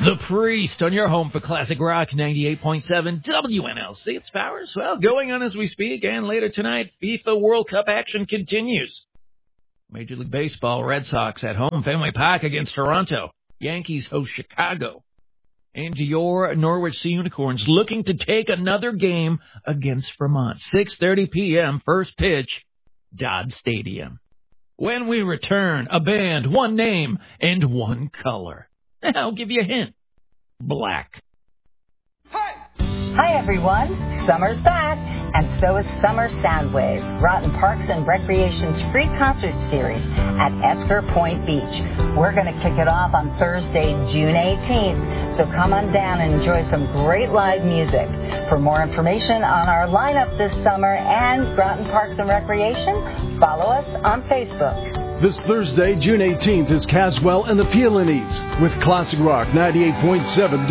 The Priest on your home for Classic Rock 98.7 WNLC. It's Powers. Well, going on as we speak, and later tonight, FIFA World Cup action continues. Major League Baseball, Red Sox at home, Fenway Park against Toronto. Yankees host Chicago. And your Norwich Sea Unicorns looking to take another game against Vermont. 6:30 p.m., first pitch, Dodd Stadium. When we return, a band, one name, and one color. I'll give you a hint. Black. Hi, everyone. Summer's back, and so is Summer Soundwaves, Groton Parks and Recreation's free concert series at Esker Point Beach. We're going to kick it off on Thursday, June 18th, so come on down and enjoy some great live music. For more information on our lineup this summer and Groton Parks and Recreation, follow us on Facebook. This Thursday, June 18th, is Caswell and the Peonies with Classic Rock 98.7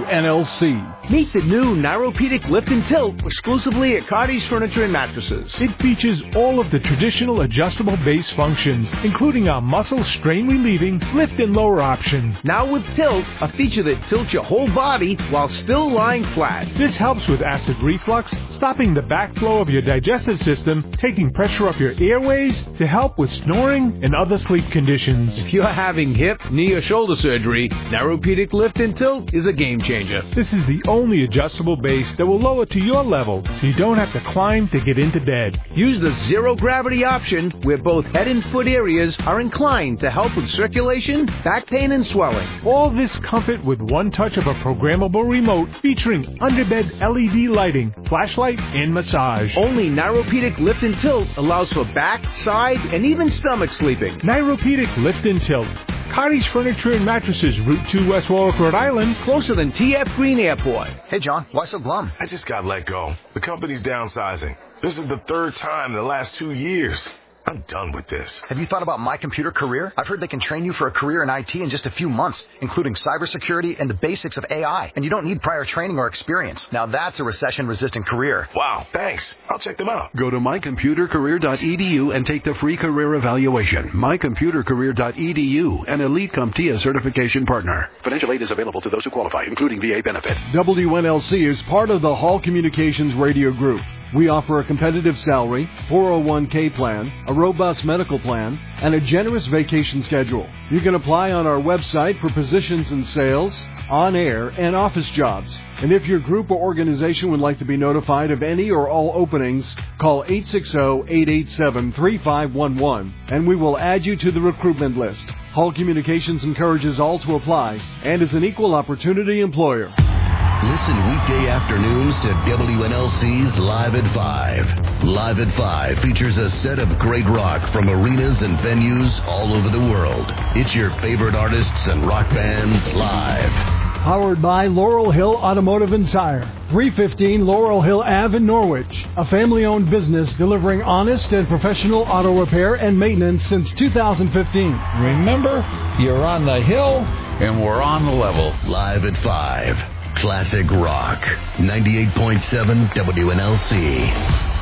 WNLC. Meet the new Narrow-Pedic Lift and Tilt exclusively at Cardi's Furniture and Mattresses. It features all of the traditional adjustable base functions, including our muscle strain relieving lift and lower option. Now with Tilt, a feature that tilts your whole body while still lying flat. This helps with acid reflux, stopping the backflow of your digestive system, taking pressure off your airways to help with snoring and other sleep conditions. If you're having hip, knee, or shoulder surgery, Narrow-Pedic Lift and Tilt is a game changer. This is the only adjustable base that will lower to your level, so you don't have to climb to get into bed. Use the zero-gravity option, where both head and foot areas are inclined to help with circulation, back pain, and swelling. All this comfort with one touch of a programmable remote featuring underbed LED lighting, flashlight, and massage. Only Narrow-Pedic Lift and Tilt allows for back, side, and even stomach sleeping. Narrow-Pedic Lift and Tilt. Cardi's Furniture and Mattresses, Route 2, West Warwick, Rhode Island. Closer than TF Green Airport. Hey, John, why so glum? I just got let go. The company's downsizing. This is the third time in the last 2 years. I'm done with this. Have you thought about My Computer Career? I've heard they can train you for a career in IT in just a few months, including cybersecurity and the basics of AI. And you don't need prior training or experience. Now that's a recession-resistant career. Wow, thanks. I'll check them out. Go to mycomputercareer.edu and take the free career evaluation. mycomputercareer.edu, an Elite CompTIA certification partner. Financial aid is available to those who qualify, including VA benefit. WNLC is part of the Hall Communications Radio Group. We offer a competitive salary, 401k plan, a robust medical plan, and a generous vacation schedule. You can apply on our website for positions in sales, on-air, and office jobs. And if your group or organization would like to be notified of any or all openings, call 860-887-3511, and we will add you to the recruitment list. Hall Communications encourages all to apply and is an equal opportunity employer. Listen weekday afternoons to WNLC's Live at 5. Live at 5 features a set of great rock from arenas and venues all over the world. It's your favorite artists and rock bands live. Powered by Laurel Hill Automotive and Tire, 315 Laurel Hill Ave in Norwich. A family-owned business delivering honest and professional auto repair and maintenance since 2015. Remember, you're on the hill and we're on the level. Live at 5. Classic Rock, 98.7 WNLC.